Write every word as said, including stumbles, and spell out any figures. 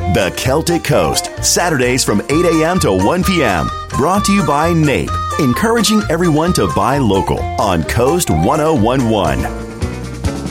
The Celtic Coast, Saturdays from eight a.m. to one p.m. Brought to you by N A P E, encouraging everyone to buy local on Coast ten eleven.